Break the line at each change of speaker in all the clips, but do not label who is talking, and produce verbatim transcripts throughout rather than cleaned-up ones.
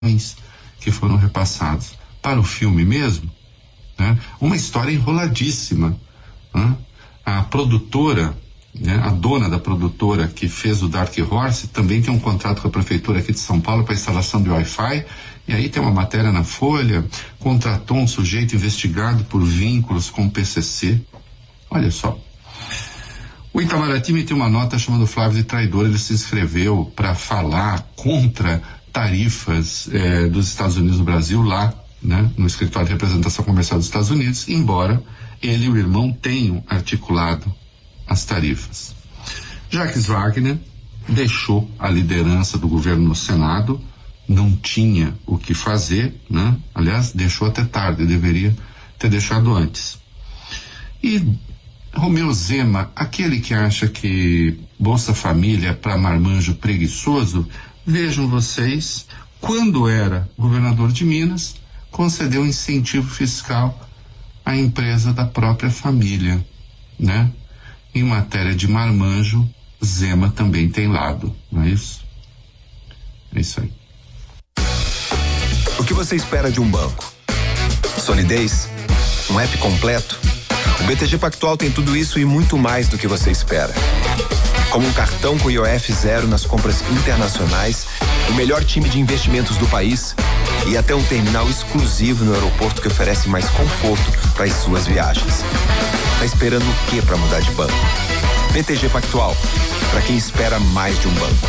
que foram repassados. Para o filme mesmo, né, uma história enroladíssima, né? A produtora, né, a dona da produtora que fez o Dark Horse também tem um contrato com a prefeitura aqui de São Paulo para instalação de Wi-Fi, e aí tem uma matéria na Folha, contratou um sujeito investigado por vínculos com o P C C. Olha só. O Itamaraty meteu uma nota chamando o Flávio de traidor. Ele se inscreveu para falar contra tarifas eh, dos Estados Unidos no Brasil, lá, né, no escritório de representação comercial dos Estados Unidos, embora ele e o irmão tenham articulado as tarifas. Jacques Wagner deixou a liderança do governo no Senado, não tinha o que fazer, né? Aliás, deixou até tarde, deveria ter deixado antes. E Romeu Zema, aquele que acha que Bolsa Família é para marmanjo preguiçoso, vejam vocês, quando era governador de Minas, concedeu incentivo fiscal à empresa da própria família, né? Em matéria de marmanjo, Zema também tem lado, não é isso? É isso aí.
O que você espera de um banco? Solidez? Um app completo? O B T G Pactual tem tudo isso e muito mais do que você espera. Como um cartão com I O F zero nas compras internacionais, o melhor time de investimentos do país e até um terminal exclusivo no aeroporto que oferece mais conforto para as suas viagens. Tá esperando o que para mudar de banco? B T G Pactual, para quem espera mais de um banco.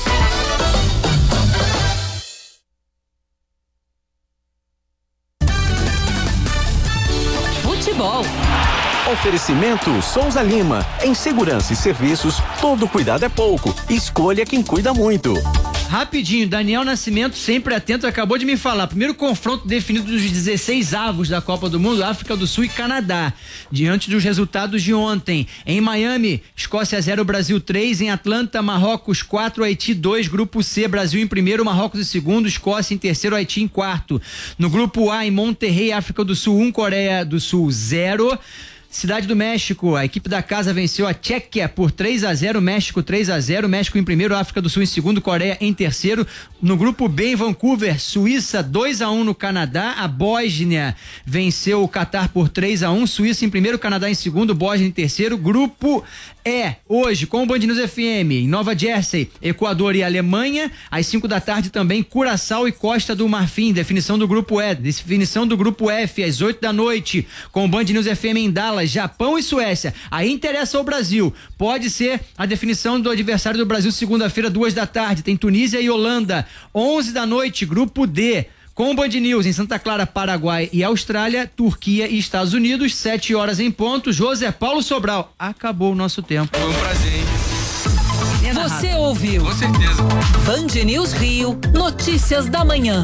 Futebol.
Oferecimento Souza Lima. Em segurança e serviços, todo cuidado é pouco. Escolha quem cuida muito.
Rapidinho, Daniel Nascimento, sempre atento, acabou de me falar. Primeiro confronto definido dos dezesseis avos da Copa do Mundo, África do Sul e Canadá. Diante dos resultados de ontem. Em Miami, Escócia zero, Brasil três. Em Atlanta, Marrocos quatro, Haiti dois. Grupo C, Brasil em primeiro, Marrocos em segundo, Escócia em terceiro, Haiti em quarto. No grupo A, em Monterrey, África do Sul um, Coreia do Sul zero. Cidade do México, a equipe da casa venceu a Tchequia por três a zero, México três a zero, México em primeiro, África do Sul em segundo, Coreia em terceiro. No grupo B, em Vancouver, Suíça dois a um no Canadá, a Bósnia venceu o Catar por três a um, Suíça em primeiro, Canadá em segundo, Bósnia em terceiro. Grupo E, hoje com o Band News F M, em Nova Jersey, Equador e Alemanha, às cinco da tarde também Curaçao e Costa do Marfim, definição do grupo E, definição do grupo F, às oito da noite, com o Band News F M em Dallas, Japão e Suécia. Aí interessa ao Brasil. Pode ser a definição do adversário do Brasil segunda-feira, duas da tarde. Tem Tunísia e Holanda. onze da noite, grupo D. Com o Band News em Santa Clara, Paraguai e Austrália, Turquia e Estados Unidos, sete horas em ponto. José Paulo Sobral. Acabou o nosso tempo.
Foi um prazer, hein?
Você ouviu?
Com certeza.
Band News Rio, notícias da manhã.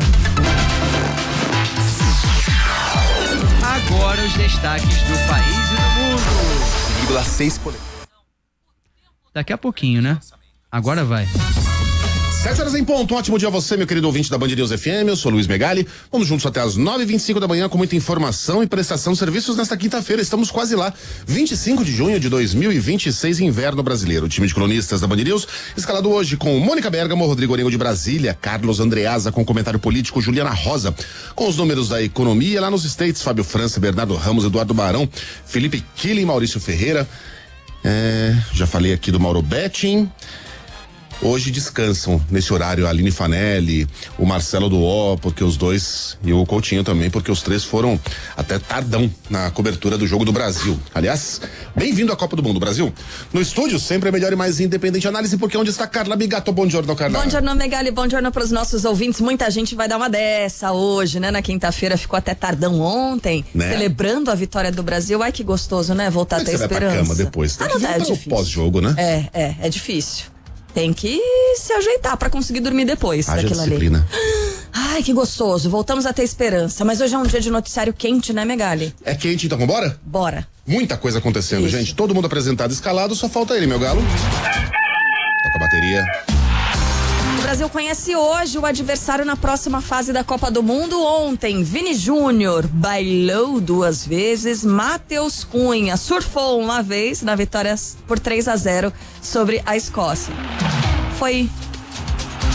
Agora os destaques do país e do mundo.
vírgula seis polegadas.
Daqui a pouquinho, né? Agora vai.
Sete horas em ponto, um ótimo dia a você, meu querido ouvinte da Band News F M, eu sou Luiz Megali, vamos juntos até as nove e vinte e cinco da manhã com muita informação e prestação de serviços nesta quinta-feira, estamos quase lá, vinte e cinco de junho de dois mil e vinte e seis, inverno brasileiro. O time de colunistas da Band News, escalado hoje com Mônica Bergamo, Rodrigo Orengo de Brasília, Carlos Andreasa com comentário político, Juliana Rosa com os números da economia, lá nos States, Fábio França, Bernardo Ramos, Eduardo Barão, Felipe Killing, Maurício Ferreira, é, já falei aqui do Mauro Betting. Hoje descansam nesse horário a Aline Fanelli, o Marcelo do O, porque os dois, e o Coutinho também, porque os três foram até tardão na cobertura do Jogo do Brasil. Aliás, bem-vindo à Copa do Mundo, Brasil. No estúdio, sempre a melhor e mais independente análise, porque onde está Carla Bigato? Bom giorno, Carla.
Bom giorno, Megali, bom giorno para os nossos ouvintes. Muita gente vai dar uma dessa hoje, né? Na quinta-feira ficou até tardão ontem, né? Celebrando a vitória do Brasil. Ai, que gostoso, né? Voltar a ter esperança.
Você vai pra cama depois. Tem
ah,
que
não, é
difícil. O pós-jogo, né?
É, é, é difícil. Tem que se ajeitar pra conseguir dormir depois
Haja
daquilo
disciplina.
ali. Ai, que gostoso. Voltamos a ter esperança. Mas hoje é um dia de noticiário quente, né, Megali?
É quente, então vambora?
Bora.
Muita coisa acontecendo,
Isso.
gente. Todo mundo apresentado, escalado, só falta ele, meu galo. Toca a bateria.
O Brasil conhece hoje o adversário na próxima fase da Copa do Mundo. Ontem, Vini Júnior bailou duas vezes, Matheus Cunha surfou uma vez na vitória por três a zero sobre a Escócia. Foi